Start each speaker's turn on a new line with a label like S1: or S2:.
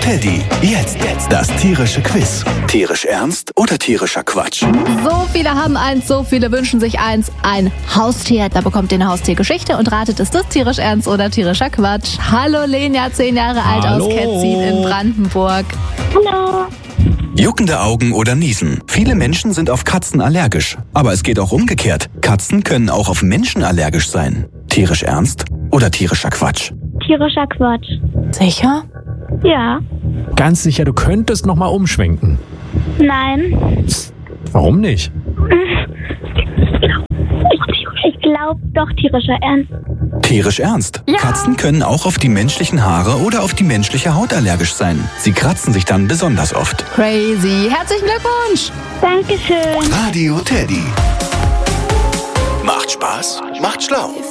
S1: Teddy. Jetzt das tierische Quiz. Tierisch ernst oder tierischer Quatsch?
S2: So viele haben eins, so viele wünschen sich eins. Ein Haustier. Da bekommt ihr eine Haustiergeschichte und ratet, ist das tierisch ernst oder tierischer Quatsch? Hallo Lenia, 10 Jahre alt aus Ketzin in Brandenburg.
S3: Hallo.
S1: Juckende Augen oder Niesen. Viele Menschen sind auf Katzen allergisch. Aber es geht auch umgekehrt. Katzen können auch auf Menschen allergisch sein. Tierisch ernst oder tierischer Quatsch?
S3: Tierischer Quatsch.
S2: Sicher?
S3: Ja.
S4: Ganz sicher, du könntest nochmal umschwenken.
S3: Nein.
S4: Warum nicht?
S3: Ich glaube doch tierischer Ernst.
S1: Tierisch ernst.
S2: Ja.
S1: Katzen können auch auf die menschlichen Haare oder auf die menschliche Haut allergisch sein. Sie kratzen sich dann besonders oft.
S2: Crazy. Herzlichen Glückwunsch.
S3: Dankeschön.
S1: Radio Teddy. Macht Spaß, macht schlau.